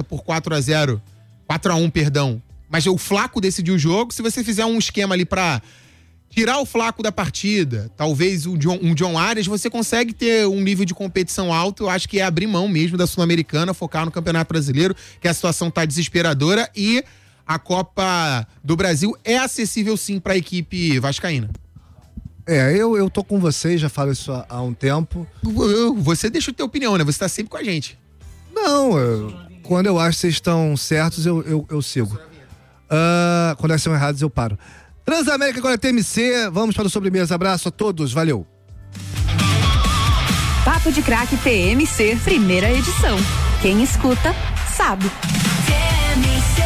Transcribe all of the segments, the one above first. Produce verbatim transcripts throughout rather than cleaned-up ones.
por quatro a zero, quatro a um, perdão. Mas o Flaco decidiu o jogo. Se você fizer um esquema ali pra tirar o Flaco da partida, talvez um John, um John Arias, você consegue ter um nível de competição alto. Eu acho que é abrir mão mesmo da Sul-Americana, focar no Campeonato Brasileiro, que a situação tá desesperadora, e a Copa do Brasil é acessível sim para a equipe vascaína. É, eu, eu tô com vocês, já falo isso há, há um tempo. Você deixa a tua opinião, né? Você tá sempre com a gente. Não, eu, quando eu acho que vocês estão certos, eu, eu, eu sigo. Uh, quando eles são errados, eu paro. Transamérica agora é T M C, vamos para o sobremesa. Abraço a todos, valeu. Papo de Craque T M C, primeira edição. Quem escuta, sabe. T M C.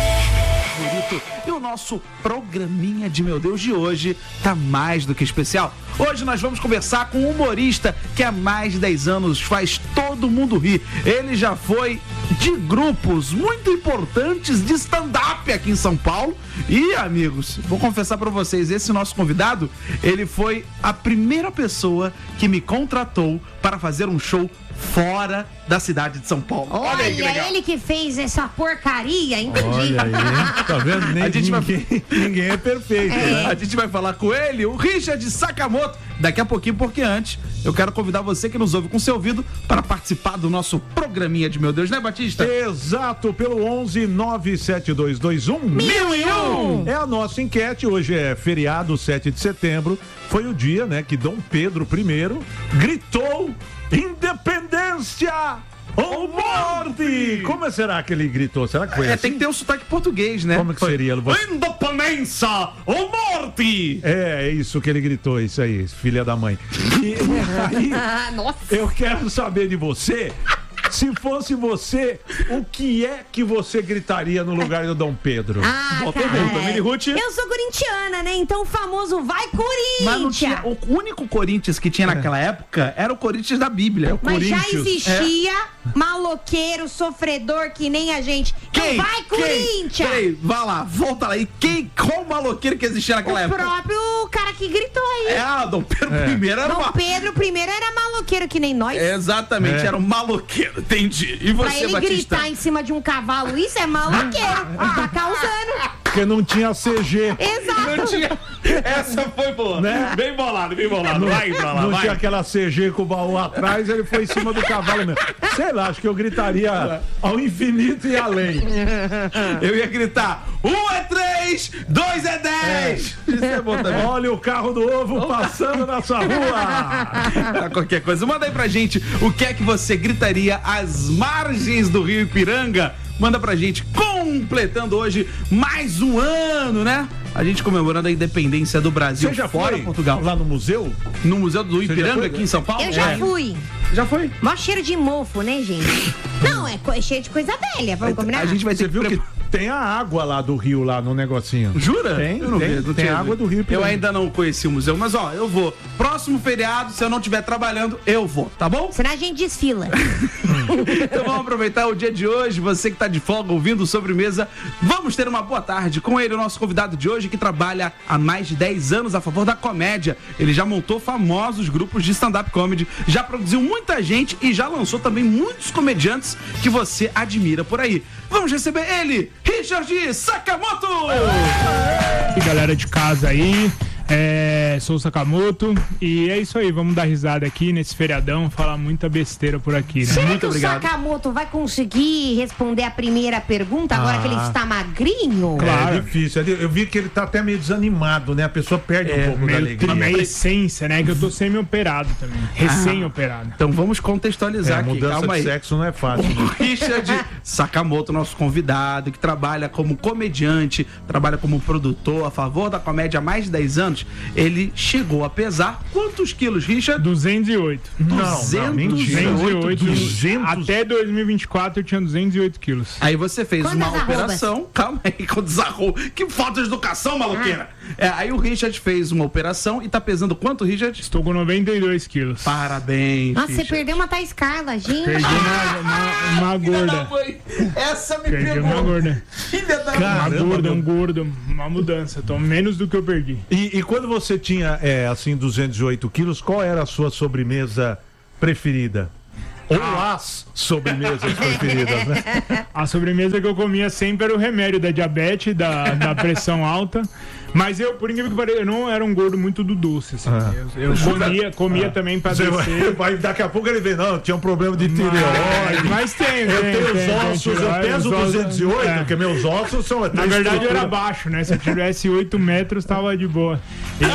E o nosso programinha de meu Deus de hoje tá mais do que especial. Hoje nós vamos conversar com um humorista que há mais de dez anos faz todo mundo rir. Ele já foi de grupos muito importantes de stand-up aqui em São Paulo. E, amigos, vou confessar pra vocês, esse nosso convidado, ele foi a primeira pessoa que me contratou para fazer um show fora da cidade de São Paulo. Olha, Olha aí, que legal. Ele que fez essa porcaria, entendi. Olha aí, tá vendo? Nem, a gente ninguém, vai... ninguém é perfeito, é. né? A gente vai falar com ele, o Richard Sakamoto, daqui a pouquinho, porque antes eu quero convidar você que nos ouve com seu ouvido para participar do nosso programinha de meu Deus, né, Batista? Exato, pelo onze nove sete dois dois um mil e um. É a nossa enquete, hoje é feriado, sete de setembro, foi o dia, né, que Dom Pedro I gritou independência ou morte! Como será que ele gritou? Será que foi é, assim? Tem que ter um sotaque português, né? Como que foi? seria? Independência ou morte! É, é isso que ele gritou, isso aí, filha da mãe. E aí, Nossa. eu quero saber de você, se fosse você, o que é que você gritaria no lugar do Dom Pedro? Ah, Boa cara, pergunta, é. Mini Ruth. Eu sou corintiana, né? Então o famoso vai Corinthians. Mas não tinha, o único Corinthians que tinha naquela é. época era o Corinthians da Bíblia. É o Mas Corinthians. já existia é. maloqueiro, sofredor que nem a gente. Quem? Então vai Corinthians! Peraí, vai lá, volta lá. E quem, qual maloqueiro que existia naquela o época? O próprio cara que gritou aí. É, ah, Dom Pedro é. I era Dom uma... Pedro I era maloqueiro que nem nós. É, exatamente, é. era um maloqueiro, entendi. E você, pra ele Batista? gritar em cima de um cavalo, isso é maloqueiro. Tá causando. Porque não tinha C G. Exato. Não tinha... Essa foi boa. Né? Bem bolado, bem bolado. Não, vai pra lá, não vai. tinha aquela C G com o baú atrás, ele foi em cima do cavalo mesmo. Sei lá, acho que eu gritaria ao infinito e além. Eu ia gritar, um é três, dois é dez. É. Isso é bom também. Olha o carro do ovo passando na sua rua. Qualquer coisa, manda aí pra gente o que é que você gritaria às margens do Rio Ipiranga. Manda pra gente, completando hoje mais um ano, né? A gente comemorando a independência do Brasil. Você já fora foi Portugal. Lá no museu? No Museu do Ipiranga, aqui em São Paulo? Eu já é. fui. Já foi? Mó cheiro de mofo, né, gente? Não, é, é cheio de coisa velha, vamos combinar? A gente vai ter Você que... viu que tem a água lá do rio, lá no negocinho. Jura? Tem, eu não tem, vi, não tem água do rio Ipiranga. Eu ainda não conheci o museu, mas ó, eu vou. Próximo feriado, se eu não estiver trabalhando, eu vou, tá bom? Senão a gente desfila. Então vamos aproveitar o dia de hoje, você que tá de folga ouvindo Sobremesa, vamos ter uma boa tarde com ele, o nosso convidado de hoje, que trabalha há mais de dez anos a favor da comédia. Ele já montou famosos grupos de stand-up comedy, já produziu muita gente e já lançou também muitos comediantes que você admira por aí. Vamos receber ele, Richard Sakamoto! E galera de casa aí, é, sou o Sakamoto e é isso aí, vamos dar risada aqui nesse feriadão, falar muita besteira por aqui, né? Será Muito que obrigado. o Sakamoto vai conseguir responder a primeira pergunta agora ah. que ele está magrinho? Claro. É difícil, eu vi que ele tá até meio desanimado, né? A pessoa perde é, um pouco da alegria. A minha essência, né? Que eu tô semi-operado também, recém-operado. Ah, então vamos contextualizar é, aqui, mudança calma de aí. sexo não é fácil. O Richard Sakamoto, nosso convidado, que trabalha como comediante, trabalha como produtor a favor da comédia há mais de dez anos, ele chegou a pesar quantos quilos, Richard? duzentos e oito. Não, não, duzentos e oito. duzentos. Até dois mil e vinte e quatro eu tinha duzentos e oito quilos. Aí você fez Quantas uma arrobas? operação. Calma aí, com desarrou. Que falta de educação, maluqueira. Ah. É, aí o Richard fez uma operação e tá pesando quanto, Richard? Estou com noventa e dois quilos. Parabéns. Nossa, Richard. você perdeu uma Thais Carla, gente. Perdi uma, uma, uma gorda. Essa me Perdi pegou. uma gorda. Filha da Uma Caramba, gorda, um meu. gordo. Uma mudança. Tô menos do que eu perdi. E, e quando você tinha, é, assim, duzentos e oito quilos, qual era a sua sobremesa preferida? Ou as sobremesas preferidas, né? A sobremesa que eu comia sempre era o remédio da diabetes, da, da pressão alta. Mas eu, por incrível que pareça, eu não era um gordo muito do doce, assim. Ah. Eu, eu comia, comia ah. também pra Você descer. vai, daqui a pouco ele vem, não, tinha um problema de tireoide. Mas tem, Eu tem, tenho tem, os ossos, tem, eu peso os ossos, duzentos e oito, é. porque meus ossos são... Na verdade eu era baixo, né? Se eu tivesse oito metros, tava de boa. Eu,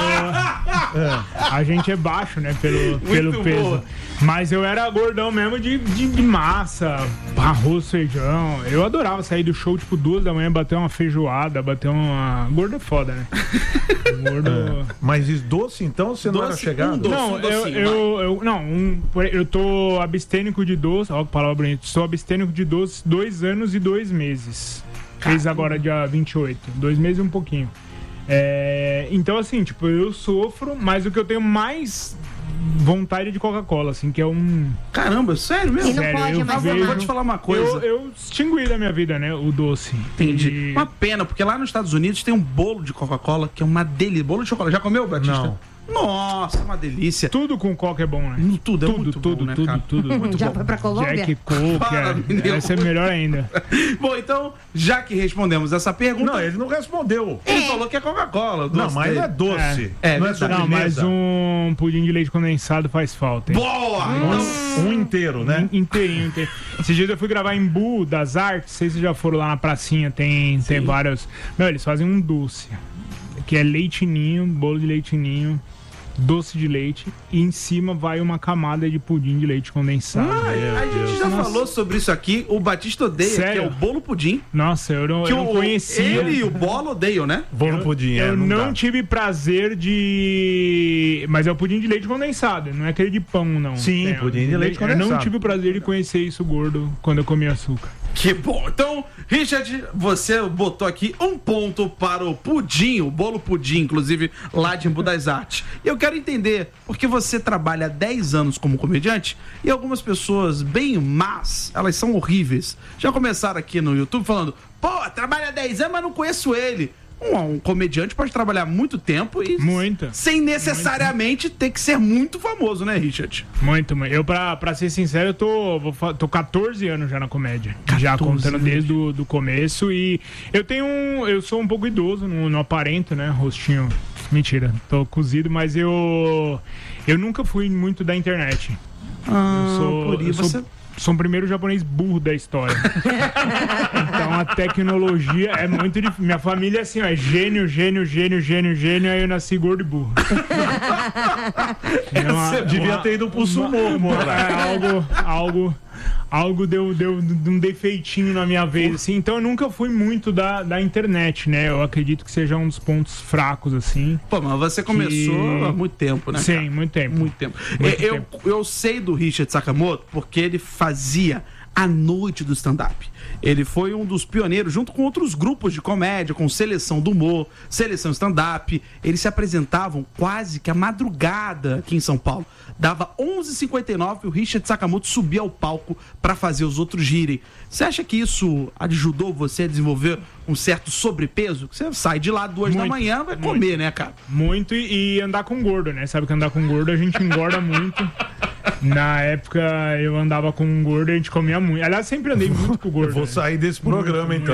é, a gente é baixo, né? Pelo, pelo peso. Boa. Mas eu era gordão mesmo de, de, de massa, arroz, feijão. Eu adorava sair do show, tipo, duas da manhã, bater uma feijoada, bater uma... Gordo é foda, né? Gordo... É. Mas isso doce, então, você não era chegado? Um doce, Não, um eu, docinho, eu, eu, não um, eu tô abstênico de doce, ó que palavra bonita, estou abstênico de doce dois anos e dois meses. Fez agora dia vinte e oito, dois meses e um pouquinho. É, então, assim, tipo, eu sofro, mas o que eu tenho mais vontade de Coca-Cola, assim, que é um... Caramba, sério mesmo? E não Sério, pode eu mais vejo- Eu vou te falar uma coisa. Eu, eu extingui da minha vida, né, o doce. Entendi. E- Uma pena, porque lá nos Estados Unidos tem um bolo de Coca-Cola que é uma delícia. Bolo de chocolate. Já comeu, Batista? Não. Nossa, uma delícia. Tudo com Coca é bom, né? Hum, Tudo, é tudo, muito tudo, bom, né, tudo, cara? tudo. Muito Já bom. foi pra Colômbia? Jack Coke, Fala, é, menino. essa é melhor ainda. Bom, então, já que respondemos essa pergunta, Não, ele não respondeu. ele falou que é Coca-Cola. Não, doce mas não é dele. doce. É. não é É verdade. Não, mas sobremesa. um pudim de leite condensado faz falta, hein? Boa! Então, Um inteiro, né? In- Inteirinho, inteirinho. Esses dias eu fui gravar em Bu das Artes, não sei se vocês já foram lá na pracinha, tem, tem vários. Meu, eles fazem um doce, que é leitinho, bolo de leitinho, doce de leite, e em cima vai uma camada de pudim de leite condensado. a gente já Nossa. falou sobre isso aqui. O Batista odeia, Sério? que é o bolo pudim. Nossa, eu não, Que eu não o, conhecia. ele e o Bolo odeiam, né? Bolo pudim, é, Eu não, dá. tive prazer de. Mas é o pudim de leite condensado, não é aquele de pão, não. Sim, É, pudim de leite Eu não condensado. tive o prazer de conhecer isso gordo quando eu comi açúcar. Que bom. Então, Richard, você botou aqui um ponto para o pudim, o bolo pudim, inclusive lá de Embu das Artes. E eu quero entender, porque você trabalha há dez anos como comediante e algumas pessoas bem más, elas são horríveis, já começaram aqui no YouTube falando, pô, trabalha há dez anos, mas não conheço ele. Um, um comediante pode trabalhar muito tempo e Muita. sem necessariamente ter que ser muito famoso, né, Richard? Muito, muito. Eu, pra, pra ser sincero, eu tô, vou, fa- tô catorze anos já na comédia. Já contando anos. desde o do começo. E eu tenho um. Eu sou um pouco idoso, não, não aparento, né? Rostinho. Mentira, tô cozido, mas eu. Eu nunca fui muito da internet. Ah, Eu sou, por eu isso sou, você... sou o primeiro japonês burro da história. Então a tecnologia é muito difícil. Minha família é assim, ó, é gênio, gênio, gênio, gênio, gênio, aí eu nasci gordo e burro. É uma- Você devia uma- ter ido pro sumô, mano. É, algo, algo, algo deu, deu um defeitinho na minha vez, assim. Então eu nunca fui muito da, da internet, né? Eu acredito que seja um dos pontos fracos, assim. Pô, mas você começou Que- há muito tempo, né? Sim, cara? muito tempo. Muito tempo. Muito eu, tempo. eu sei do Richard Sakamoto porque ele fazia a noite do stand-up. Ele foi um dos pioneiros, junto com outros grupos de comédia, com Seleção do Humor, Seleção Stand-up. Eles se apresentavam quase que à madrugada aqui em São Paulo. Dava onze e cinquenta e nove e o Richard Sakamoto subia ao palco para fazer os outros girem. Você acha que isso ajudou você a desenvolver um certo sobrepeso? Você sai de lá duas da Muito, manhã, vai muito. comer, né, cara? Muito e, e andar com gordo, né? Sabe que andar com gordo a gente engorda muito. Na época eu andava com um gordo e a gente comia muito. Aliás, sempre andei muito com o gordo. Vou né? sair desse programa, então.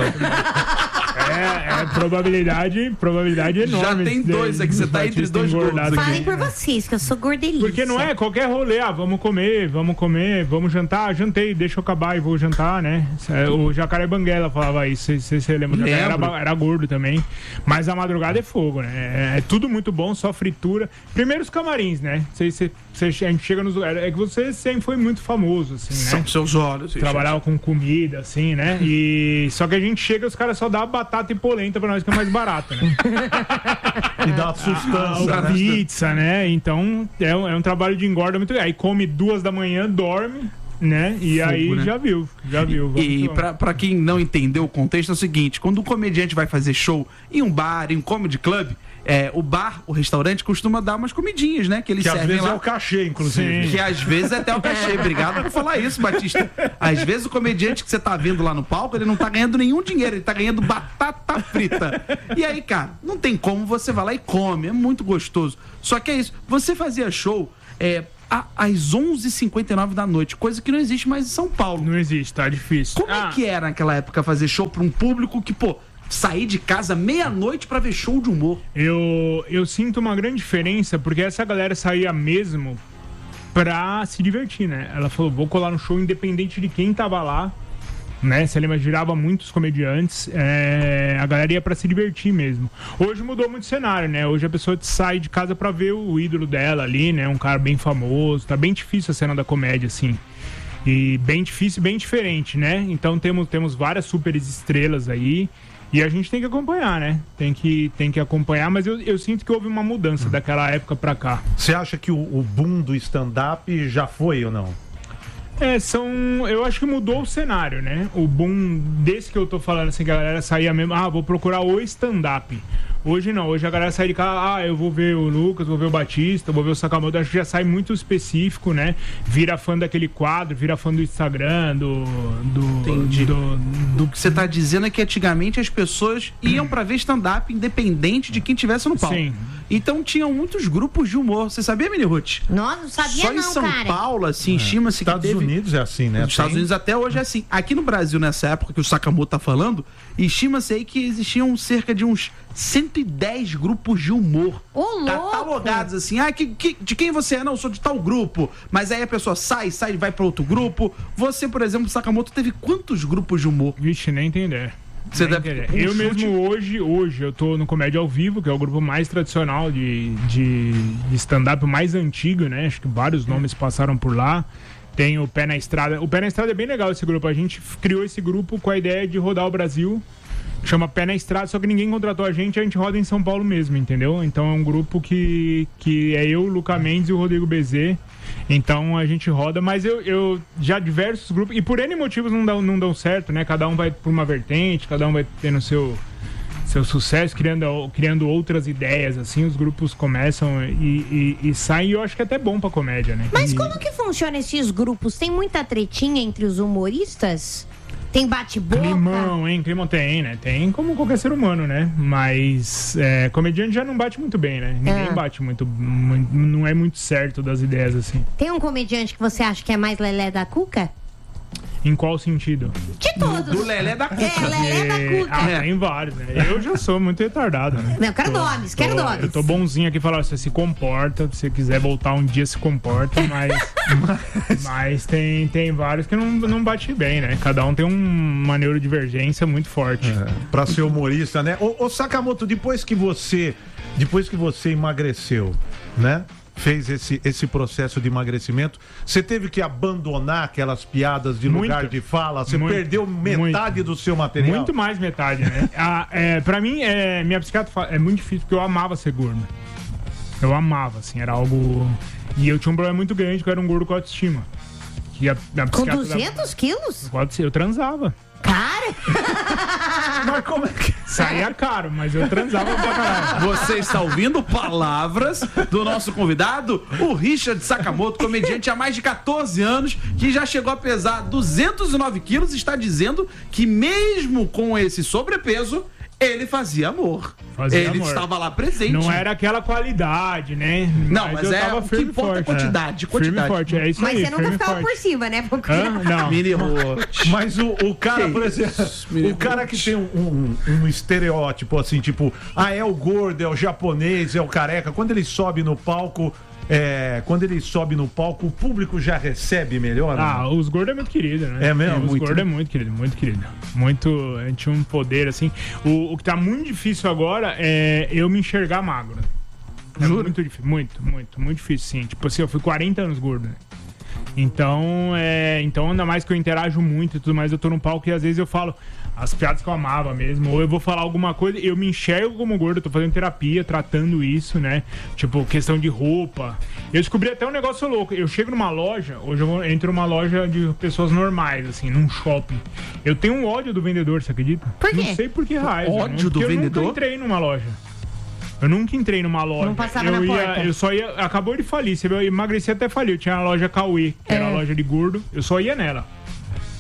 É, é probabilidade, probabilidade enorme. Já tem de- dois aqui, você do tá entre Batista dois engordar gordos Falem aqui. por vocês, que eu sou gordelícia. Porque não é qualquer rolê, ah, vamos comer, vamos comer, vamos jantar, jantei, deixa eu acabar e vou jantar, né? É, o Jacaré Banguela falava isso, se você se lembra, o Jacaré era, Lembro. ba- era gordo também, mas a madrugada é fogo, né? É, é tudo muito bom, só fritura. Primeiro os camarins, né? Você, você, você- a gente chega nos lugares, é que você sempre foi muito famoso, assim, né? São seus olhos. Richard. Trabalhava com comida, assim, né? E só que a gente chega, os caras só dão batata e polenta pra nós, que é mais barato, né? E dá uma sustância, A né? pizza, né? Então é um, é um trabalho de engorda muito. Aí come duas da manhã, dorme, né? E Fogo, aí né? já viu, já viu. Vamos E lá. pra, pra quem não entendeu o contexto, é o seguinte: quando um comediante vai fazer show em um bar, em um comedy club, é, o bar, o restaurante, costuma dar umas comidinhas, né? Que eles Que às servem vezes lá. é o cachê, inclusive. Sim. Que às vezes é até o cachê. Obrigado por falar isso, Batista. Às vezes o comediante que você tá vendo lá no palco, ele não tá ganhando nenhum dinheiro, ele tá ganhando batata frita. E aí, cara, não tem como você vai lá e come, é muito gostoso. Só que é isso, você fazia show é, a, às onze e cinquenta e nove da noite, coisa que não existe mais em São Paulo. Não existe, tá difícil. Como ah. é que era naquela época fazer show pra um público que, pô, sair de casa meia-noite pra ver show de humor? Eu, eu sinto uma grande diferença, porque essa galera saía mesmo pra se divertir, né? Ela falou, vou colar no show independente de quem tava lá, né? Se ela girava muitos comediantes, é... a galera ia pra se divertir mesmo. Hoje mudou muito o cenário, né? Hoje a pessoa sai de casa pra ver o ídolo dela ali, né? Um cara bem famoso. Tá bem difícil a cena da comédia, assim. E bem difícil, bem diferente, né? Então temos, temos várias super estrelas aí. E a gente tem que acompanhar, né? Tem que, tem que acompanhar, mas eu, eu sinto que houve uma mudança hum. daquela época pra cá. Você acha que o, o boom do stand-up já foi ou não? É, são... Eu acho que mudou o cenário, né? O boom desse que eu tô falando, assim, que a galera saía mesmo... Ah, vou procurar o stand-up. Hoje não, hoje a galera sai de casa, ah, eu vou ver o Lucas, vou ver o Batista, vou ver o Sakamoto, acho que já sai muito específico, né? Vira fã daquele quadro, vira fã do Instagram, do... do Entendi. Do, do... O que você tá dizendo é que antigamente as pessoas iam pra ver stand-up independente de quem tivesse no palco. Sim. Então tinham muitos grupos de humor. Você sabia, Mini Ruth? Nossa, não sabia Só não, em São cara. Paulo, assim, estima-se que Estados teve... Unidos é assim, né? Nos Estados Tem- Unidos até hoje é assim. Aqui no Brasil, nessa época que o Sakamoto tá falando, estima-se aí que existiam cerca de uns cento e dez grupos de humor. Ô, louco! Catalogados assim. Ah, que, que- de quem você é? Não, eu sou de tal grupo. Mas aí a pessoa sai, sai e vai pra outro grupo. Você, por exemplo, Sakamoto, teve quantos grupos de humor? Vixe, nem tem ideia. Você Nem deve- tem ideia. um Eu chute- mesmo hoje, hoje, eu tô no Comédia ao Vivo, que é o grupo mais tradicional de, de, de stand-up, mais antigo, né? Acho que vários nomes passaram por lá. Tem o Pé na Estrada. O Pé na Estrada é bem legal esse grupo. A gente criou esse grupo com a ideia de rodar o Brasil. Chama Pé na Estrada, só que ninguém contratou a gente, a gente roda em São Paulo mesmo, entendeu? Então é um grupo que, que é eu, o Luca Mendes e o Rodrigo Bezê. Então a gente roda, mas eu, eu já diversos grupos, e por N motivos não dão, não dão certo, né? Cada um vai por uma vertente, cada um vai tendo seu, seu sucesso, criando, criando outras ideias, assim, os grupos começam e, e, e saem, e eu acho que é até bom pra comédia, né? Mas E- como que funciona esses grupos? Tem muita tretinha entre os humoristas? Tem bate-boca? Climão, hein? Climão tem, né? Tem como qualquer ser humano, né? Mas é, comediante já não bate muito bem, né? Ninguém Ah. bate muito, muito. Não é muito certo das ideias, assim. Tem um comediante que você acha que é mais lelé da cuca? Em qual sentido? De todos. Do Lelé da Cuca. É, lelé da É, cuca. ah, tem vários, né? Eu já sou muito retardado, né? Não, quero Tô- nomes, quero tô- nomes. Eu tô bonzinho aqui falar, você se comporta, se você quiser voltar um dia, se comporta, mas. mas tem, tem vários que não, não bate bem, né? Cada um tem um- uma neurodivergência muito forte. É, pra ser humorista, né? Ô, ô Sakamoto, depois que você depois que você emagreceu, né? Fez esse, esse processo de emagrecimento, você teve que abandonar aquelas piadas de Muito. lugar de fala? Você Muito. perdeu metade Muito. do seu material? Muito mais metade, né? a, é, pra mim, é, minha psiquiatra fala, é muito difícil, porque eu amava ser gordo. Eu amava, assim, era algo... E eu tinha um problema muito grande, que eu era um gordo com autoestima. Que a, a Com psiquiatra duzentos quilos? dava- Eu transava. Cara! Mas como é que... Saía caro, mas eu transava pra caralho. Você está ouvindo palavras do nosso convidado, o Richard Sakamoto, comediante há mais de catorze anos, que já chegou a pesar duzentos e nove quilos e está dizendo que mesmo com esse sobrepeso, ele fazia amor. Fazia ele amor. estava lá presente. Não era aquela qualidade, né? Não, mas eu é tava o que firme e importa é forte. quantidade, É. quantidade. Firme e forte, é isso Mas aí. você nunca firme e ficava forte. por cima, né? Porque... Hã? Não. Mini Ruth. Mas o, o cara, Que por exemplo, isso, menino? o cara que tem um, um, um estereótipo assim, tipo, ah, é o gordo, é o japonês, é o careca. Quando ele sobe no palco, é, quando ele sobe no palco, o público já recebe melhor. Ah, né? os gordos é muito querido, né? É mesmo? Os Muito, gordos né? é muito querido, muito querido. Muito. A gente tinha um poder, assim. O, o que tá muito difícil agora é eu me enxergar magro. É Juro? muito difícil. Muito, muito, muito difícil, sim. Tipo assim, eu fui quarenta anos gordo, né? Então, é, então, ainda mais que eu interajo muito e tudo mais, eu tô num palco e às vezes eu falo as piadas que eu amava mesmo, ou eu vou falar alguma coisa, eu me enxergo como gordo, eu tô fazendo terapia, tratando isso, né? Tipo, questão de roupa. Eu descobri até um negócio louco. Eu chego numa loja, hoje eu vou, entro numa loja de pessoas normais, assim, num shopping. Eu tenho um ódio do vendedor, você acredita? Por quê? Não sei por que raio. Ódio do eu vendedor? Eu nunca entrei numa loja. Eu nunca entrei numa loja. Não passava eu na ia, porta. Eu só ia. Acabou de falir. Você viu, eu emagreci até falir. Eu tinha a loja Cauê, que era É. a loja de gordo. Eu só ia nela.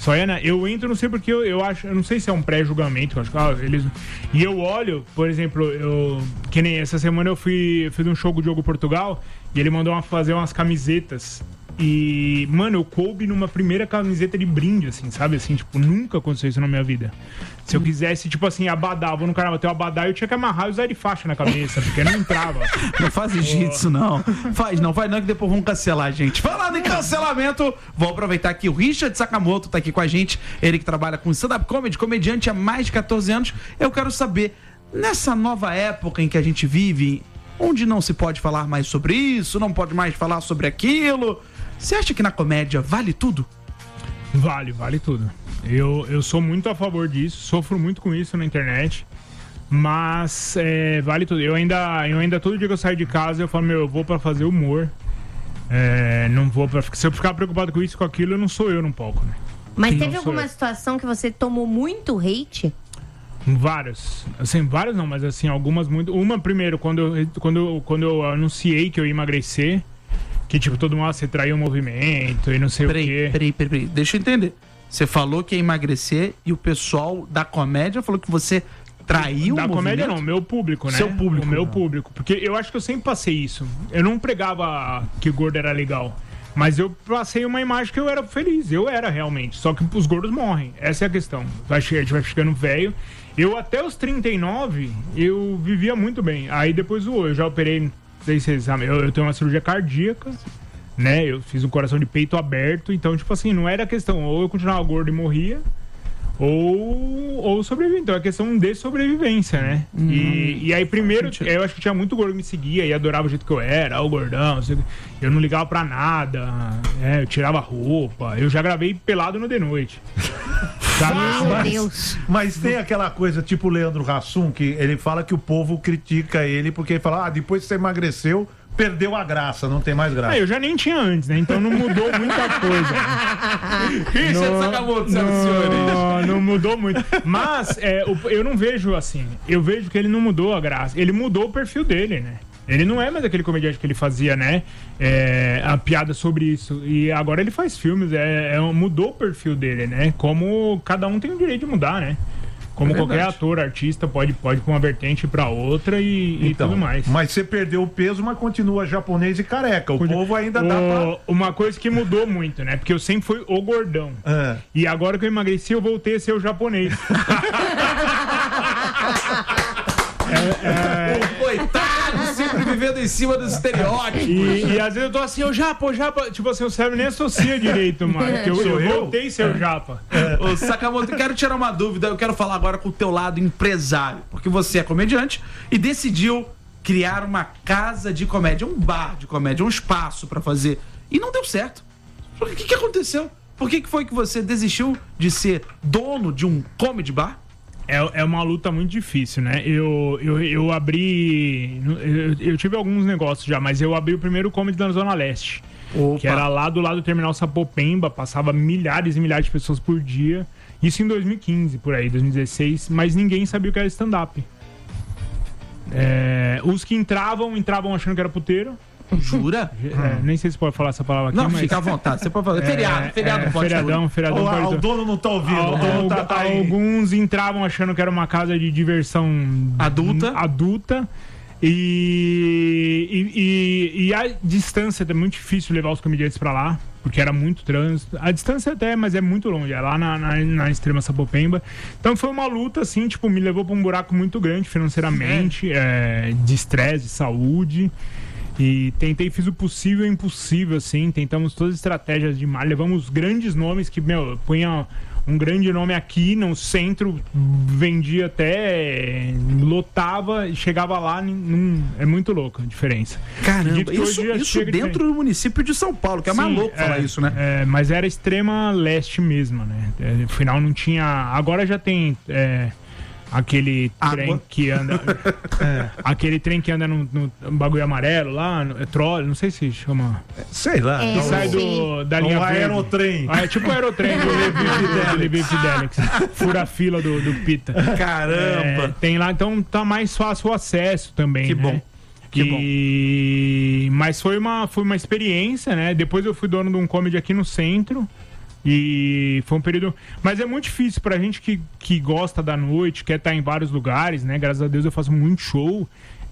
Só ia na... Eu entro, não sei porque eu, eu acho, eu não sei se é um pré-julgamento, eu acho que ah, eles... E eu olho, por exemplo, eu que nem essa semana eu fui, fiz um show com o Diogo Portugal e ele mandou uma, fazer umas camisetas. E, mano, eu coube numa primeira camiseta de brinde, assim, sabe? Assim, tipo, nunca aconteceu isso na minha vida. Se eu quisesse, tipo assim, abadar, vou no carnaval ter um abadar, eu tinha que amarrar e usar de faixa na cabeça, porque não entrava. Não faz jiu-jitsu, não. Faz, não, faz não, que depois vão cancelar a gente. Falando em cancelamento, vou aproveitar que o Richard Sakamoto tá aqui com a gente. Ele que trabalha com stand-up comedy, comediante há mais de catorze anos. Eu quero saber, nessa nova época em que a gente vive, onde não se pode falar mais sobre isso, não pode mais falar sobre aquilo, você acha que na comédia vale tudo? Vale, vale tudo. Eu, eu sou muito a favor disso, sofro muito com isso na internet, mas é, vale tudo. Eu ainda, eu ainda, todo dia que eu saio de casa, eu falo, meu, eu vou pra fazer humor, é, não vou pra... Se eu ficar preocupado com isso, com aquilo, eu não sou eu no palco, né? Mas Não teve sou alguma eu. situação que você tomou muito hate? Vários. Assim, vários não, mas assim, algumas muito... Uma, primeiro, quando eu, quando, eu, quando eu anunciei que eu ia emagrecer, que tipo, todo mundo, ah, você traiu o movimento e não sei Peraí, o quê. peraí, peraí, peraí, deixa eu entender. Você falou que ia emagrecer e o pessoal da comédia falou que você traiu o Da movimento? comédia não, meu público, né? Seu público. O meu público. Porque eu acho que eu sempre passei isso. Eu não pregava que gordo era legal. Mas eu passei uma imagem que eu era feliz. Eu era realmente. Só que os gordos morrem. Essa é a questão. Vai, a gente vai ficando velho. Eu até os trinta e nove, eu vivia muito bem. Aí depois eu já operei, não sei se vocês sabem, eu, eu tenho uma cirurgia cardíaca, né? Eu fiz um coração de peito aberto. Então, tipo assim, não era questão. Ou eu continuava gordo e morria, ou, ou sobreviver. Então é questão de sobrevivência, né? Hum, e, e aí primeiro, eu acho que tinha muito gordo que me seguia e adorava o jeito que eu era, o gordão, eu não ligava pra nada, é, eu tirava roupa, eu já gravei pelado no The Noite. Sabe? Meu Mas, Deus. mas tem aquela coisa tipo o Leandro Hassum, que ele fala que o povo critica ele porque ele fala, ah, depois que você emagreceu, perdeu a graça, não tem mais graça. Ah, eu já nem tinha antes, né? Então não mudou muita coisa. Richard Sakamoto, senhoras e senhores. Não, não mudou muito. Mas é, o- eu não vejo assim. Eu vejo que ele não mudou a graça. Ele mudou o perfil dele, né? Ele não é mais aquele comediante que ele fazia, né? É, a piada sobre isso. E agora ele faz filmes. É, é, mudou o perfil dele, né? Como cada um tem o direito de mudar, né? Como É qualquer verdade. ator, artista, pode, pode ir pra uma vertente pra outra e, e Então, tudo mais. Mas você perdeu o peso, mas continua japonês e careca. O Podia- povo ainda dá pra... O- Uma coisa que mudou muito, né? Porque eu sempre fui o gordão. É. E agora que eu emagreci, eu voltei a ser o japonês. O coitado, sempre vivendo em cima dos estereótipos. E, e às vezes eu tô assim, ô japa, ô japa. Tipo assim, o cérebro nem associa direito, mano. Que eu, Sou eu eu? voltei a ser o japa. Ô, Sakamoto, eu quero tirar uma dúvida, eu quero falar agora com o teu lado empresário, porque você é comediante e decidiu criar uma casa de comédia, um bar de comédia, um espaço pra fazer, e não deu certo. O que, que aconteceu? Por que, que foi que você desistiu de ser dono de um comedy bar? É, é uma luta muito difícil, né? Eu, eu, eu abri. Eu, eu tive alguns negócios já, mas eu abri o primeiro comedy na Zona Leste. Opa. Que era lá do lado do terminal Sapopemba, passava milhares e milhares de pessoas por dia. Isso em dois mil e quinze, por aí, dois mil e dezesseis, mas ninguém sabia o que era stand-up. É, os que entravam, entravam achando que era puteiro. Jura? É, nem sei se pode falar essa palavra aqui, Não, mas... fica à vontade, você pode falar. Feriado, É, feriado é, pode feriadão, feriadão Ó, pode- o dono não tá ouvindo. O dono Al- tá, tá aí. Alguns entravam achando que era uma casa de diversão Adulta. adulta e, e, e- e a distância é muito difícil levar os comediantes pra lá, porque era muito trânsito. A distância até, mas é muito longe, é lá na, na, na extrema Sapopemba. Então foi uma luta, assim, tipo, me levou pra um buraco muito grande financeiramente, é, de estresse, de saúde. E tentei, fiz o possível e o impossível, assim. Tentamos todas as estratégias de mar. Levamos grandes nomes que, meu, punha um grande nome aqui no centro, vendia até, lotava e chegava lá. Num, é muito louco a diferença. Caramba, Acredito que isso, hoje já isso chega dentro diferente. do município de São Paulo, que é mais Sim, louco falar é, isso, né? É, mas era extrema leste mesmo, né? É, no final não tinha. Agora já tem. É, aquele Água. trem que anda. é, aquele trem que anda no, no bagulho amarelo lá, no, é trolley, não sei se chama. Sei lá. É, não- Que sai sim. do, da não linha é verde. aerotrem. Ah, é tipo o aerotrem do Levi do Levi Fidelix. Fura a fila do, do Pita. É, Caramba! tem lá, então tá mais fácil o acesso também. Que né? bom. Que e... Mas foi uma, foi uma experiência, né? Depois eu fui dono de um comedy aqui no centro. E foi um período... Mas é muito difícil pra gente que, que gosta da noite, quer estar em vários lugares, né? Graças a Deus eu faço muito show.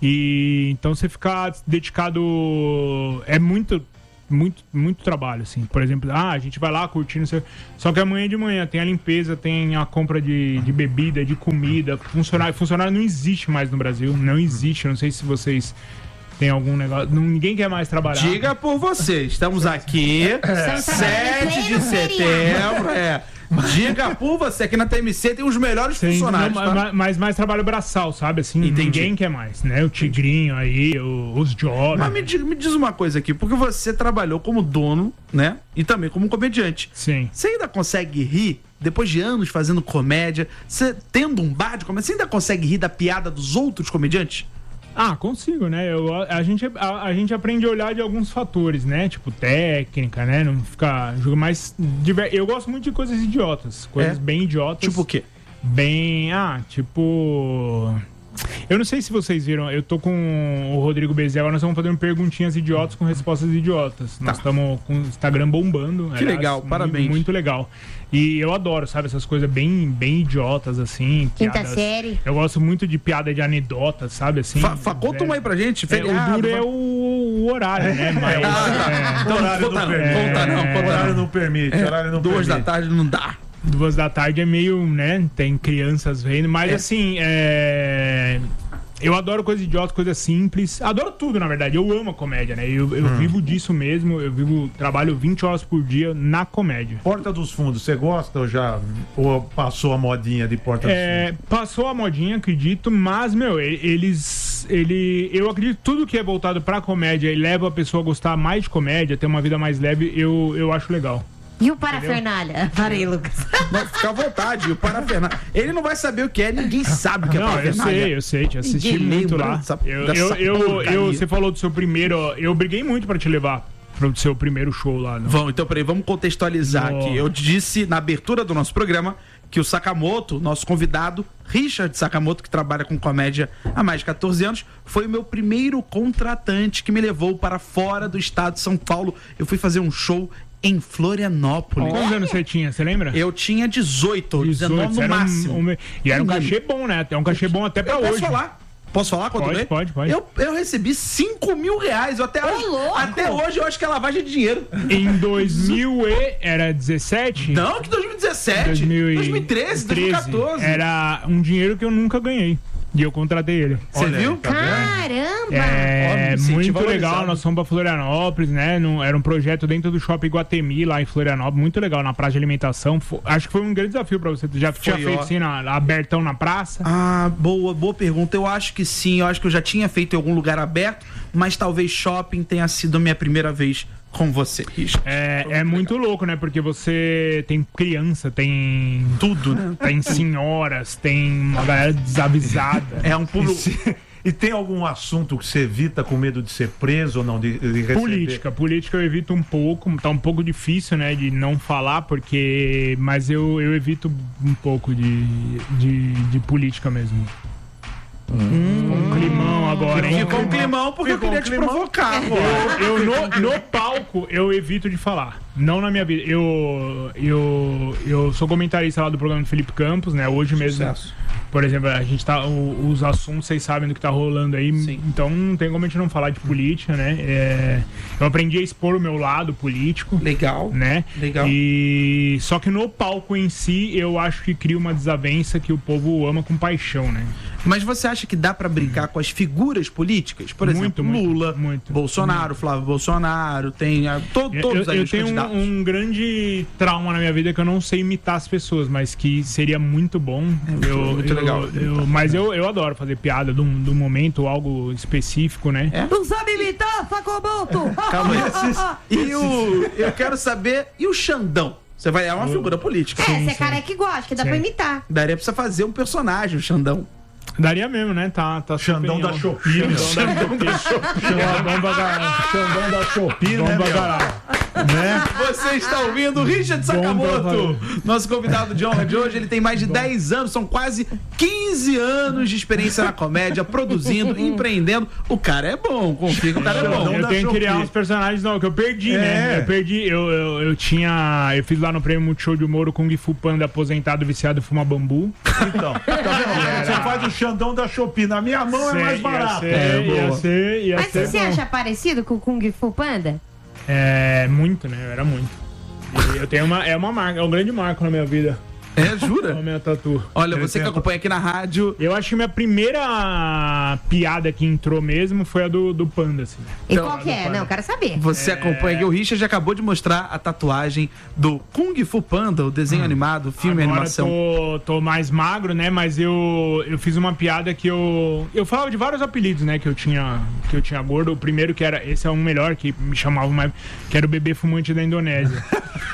E então você ficar dedicado... É muito... Muito, muito trabalho, assim. Por exemplo, ah, a gente vai lá curtindo. Só que amanhã de manhã tem a limpeza, tem a compra de, de bebida, de comida. Funcionário, funcionário não existe mais no Brasil. Não existe. Não sei se vocês têm algum negócio. Ninguém quer mais trabalhar. Diga por você. Estamos aqui, é. sete de setembro. É. Diga por você, aqui na T M C tem os melhores Sim, funcionários. Não, tá? Mas mais trabalho braçal, sabe? Assim, Entendi. Ninguém quer mais, né? O Tigrinho aí, o, os jovens. Mas me diz, me diz uma coisa aqui, porque você trabalhou como dono, né? E também como comediante. Sim. Você ainda consegue rir, depois de anos fazendo comédia, você tendo um bar de comédia, você ainda consegue rir da piada dos outros comediantes? Ah, consigo, né? Eu, a, gente, a, a gente aprende a olhar de alguns fatores, né? Tipo, técnica, né? Não ficar... mais... Eu gosto muito de coisas idiotas. Coisas é? bem idiotas. Tipo o quê? Bem... Ah, tipo... Eu não sei se vocês viram, eu tô com o Rodrigo Bezerra, nós estamos fazendo perguntinhas idiotas com respostas idiotas. Tá. Nós estamos com o Instagram bombando. Que aliás, legal, muito, parabéns. Muito legal. E eu adoro, sabe, essas coisas bem, bem idiotas, assim. Quinta piadas. série. Eu gosto muito de piada de anedotas, sabe, assim. Fa, fa, conta uma aí pra gente. É, o duro é o, o horário, né? Mas, é, é, então, horário não permite. Conta não, é, horário não permite. É, horário não duas permite. da tarde não dá. Duas da tarde é meio, né? Tem crianças vendo, mas é. assim, é... eu adoro coisa idiota, coisa simples. Adoro tudo, na verdade. Eu amo a comédia, né? Eu, eu hum. vivo disso mesmo. Eu vivo, trabalho vinte horas por dia na comédia. Porta dos Fundos, você gosta ou já ou passou a modinha de Porta dos é, Fundos? Passou a modinha, acredito, mas, meu, eles... Ele, eu acredito que tudo que é voltado pra comédia e leva a pessoa a gostar mais de comédia, ter uma vida mais leve, eu, eu acho legal. E o parafernália? Parei, Lucas. Não, fica à vontade, o parafernália. Ele não vai saber o que é, ninguém sabe o que é não, parafernália. Eu sei, eu sei, te assisti ninguém muito lá. Dessa, eu, eu, eu, eu, você falou do seu primeiro, eu briguei muito pra te levar pro seu primeiro show lá. Não? Vamos, então, peraí, vamos contextualizar no... aqui. Eu disse na abertura do nosso programa que o Sakamoto, nosso convidado, Richard Sakamoto, que trabalha com comédia há mais de catorze anos, foi o meu primeiro contratante que me levou para fora do estado de São Paulo. Eu fui fazer um show em Florianópolis. Quantos anos você tinha, você lembra? Eu tinha dezoito, dezenove no máximo. Um, um, e era um cachê bom, né? É um cachê bom até pra eu hoje. Posso falar? Posso falar quanto pode, veio? Pode, pode. Eu, eu recebi cinco mil reais. Eu até, hoje, até hoje eu acho que é lavagem de dinheiro. Em dois mil e... Era dezessete? Não, que dois mil e dezessete. dois mil e... dois mil e treze, dois mil e quatorze. Era um dinheiro que eu nunca ganhei. E eu contratei ele. Você viu? Tá Caramba! É, Ó, muito legal. Nós fomos pra Florianópolis, né? Num, era um projeto dentro do Shopping Guatemi, lá em Florianópolis. Muito legal, na praça de alimentação. Foi, acho que foi um grande desafio pra você. Tu já foi, tinha feito ó. assim, na, abertão na praça? Ah, boa, boa pergunta. Eu acho que sim. Eu acho que eu já tinha feito em algum lugar aberto, mas talvez shopping tenha sido a minha primeira vez com você, Richard. É, muito, é muito louco, né? Porque você tem criança, tem tudo, né? Tem senhoras, tem uma galera desavisada. É um público... E tem algum assunto que você evita com medo de ser preso ou não, de, de receber? Política. Política eu evito um pouco. Tá um pouco difícil, né, de não falar, porque... Mas eu, eu evito um pouco de, de, de política mesmo. Hum. Um climão agora, hein? Ficou um climão porque Ficou eu queria um te climão. provocar, pô. Eu, eu no, no palco, eu evito de falar. Não na minha vida. Eu, eu, eu sou comentarista lá do programa do Felipe Campos, né? Hoje mesmo. Sucesso. Por exemplo, a gente tá. O, os assuntos, vocês sabem do que tá rolando aí. Sim. Então não tem como a gente não falar de política, né? É, eu aprendi a expor o meu lado político. Legal. Né? Legal. E só que no palco em si, eu acho que cria uma desavença que o povo ama com paixão, né? Mas você acha que dá pra brincar com as figuras políticas? Por muito, exemplo, muito, Lula, muito, Bolsonaro, muito. Flávio Bolsonaro, tem a, to, todos eu, eu os tenho candidatos. Um, um grande trauma na minha vida que eu não sei imitar as pessoas, mas que seria muito bom. É muito, eu, muito eu, legal. Eu, mas eu, eu adoro fazer piada do, do momento, algo específico, né? É? Não sabe imitar, Sakamoto! Calma aí. E o... Eu quero saber... E o Xandão? Você vai... É uma figura política. É, você é cara que gosta, que dá sim. pra imitar. Daria pra você fazer um personagem, o Xandão. Daria mesmo, né? Tá, tá Xandão da Shopee. Xandão da Shopee. Xandão da Shopee, né, meu? Né? Você está ouvindo o Richard Sakamoto, nosso convidado de honra de hoje. Ele tem mais de dez anos, são quase quinze anos de experiência na comédia, produzindo, empreendendo. O cara é bom, confia que o cara é bom. Eu tenho que criar uns personagens não, que eu perdi, É. né? Eu perdi, eu, eu, eu tinha. Eu fiz lá no Prêmio Multishow de Humor o Kung Fu Panda aposentado, viciado, fuma bambu. Então, tá vendo? Você faz o Xandão da Shopee. Na minha mão é mais barato. Ia ser, ia ser, ia Mas ser você bom. acha parecido com o Kung Fu Panda? É, muito, né? Era muito. E eu tenho uma, é uma marca, é um grande marco na minha vida. É, jura? A minha tatu. Olha, você que acompanha aqui na rádio. Eu acho que minha primeira piada que entrou mesmo foi a do, do Panda, assim. E Então, qual que é? Não, eu quero saber. Você acompanha aqui. O Richard já acabou de mostrar a tatuagem do Kung Fu Panda, o desenho animado, filme e Agora animação. Tô, tô mais magro, né? Mas eu, eu fiz uma piada que eu. Eu falava de vários apelidos, né? Que eu tinha, que eu tinha gordo. O primeiro que era. Esse é um melhor, que me chamavam mais. Que era o bebê fumante da Indonésia.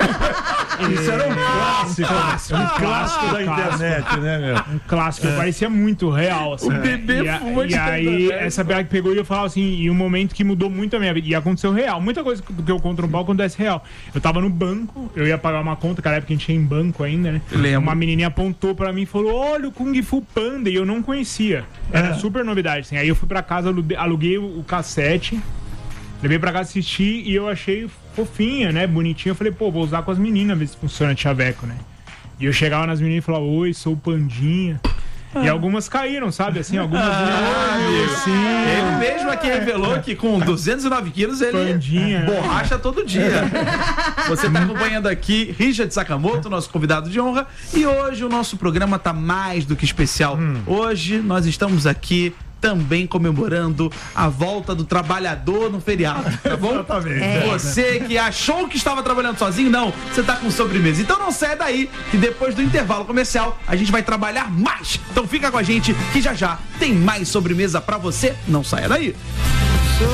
Isso era um clássico. Clássico, um clássico da clássico. internet, né, meu? Um clássico, parecia muito real, assim. O bebê e, a- fumante e da aí, Indonésia. essa piada que pegou e eu falava assim, e um momento que mudou muito a minha vida. E aconteceu real. Muita coisa do que eu conto no palco acontece real. Eu tava no banco, eu ia pagar uma conta, naquela época a gente ia em banco ainda, né? Lembro. Uma menininha apontou pra mim e falou: olha o Kung Fu Panda. E eu não conhecia. Era super novidade, assim. Aí eu fui pra casa, aluguei, aluguei o cassete. Levei pra casa assistir e eu achei fofinha, né? Bonitinha. Eu falei, pô, vou usar com as meninas, ver se funciona chaveco, né? E eu chegava nas meninas e falava, oi, sou o Pandinha. E algumas caíram, sabe? Assim, algumas. Ah, meninas, assim, Ele mesmo aqui revelou que com duzentos e nove quilos ele Pandinha. borracha todo dia. Você está acompanhando aqui Richard Sakamoto, nosso convidado de honra. E hoje o nosso programa tá mais do que especial. Hoje nós estamos aqui também comemorando a volta do trabalhador no feriado, tá bom? Exatamente. É. Você que achou que estava trabalhando sozinho, não, você tá com sobremesa. Então não sai daí, que depois do intervalo comercial a gente vai trabalhar mais. Então fica com a gente que já já tem mais sobremesa pra você. Não saia daí.